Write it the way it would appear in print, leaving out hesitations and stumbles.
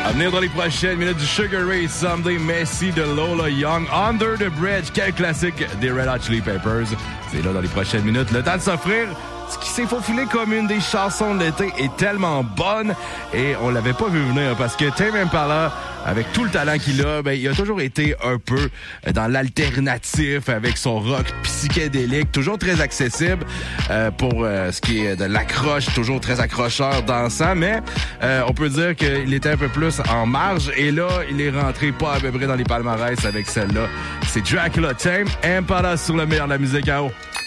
À venir dans les prochaines minutes du Sugar Ray Someday, Messi de Lola Young, Under the Bridge, quel classique des Red Hot Chili Peppers. C'est là dans les prochaines minutes. Le temps de s'offrir ce qui s'est faufilé comme une des chansons de l'été est tellement bonne et on l'avait pas vu venir parce que Tame Impala, avec tout le talent qu'il a, ben, il a toujours été un peu dans l'alternatif avec son rock psychédélique, toujours très accessible pour ce qui est de l'accroche, toujours très accrocheur, dansant, mais on peut dire qu'il était un peu plus en marge et là, il est rentré pas à peu près dans les palmarès avec celle-là. C'est Dracula, Tame Impala sur le meilleur de la musique à eau.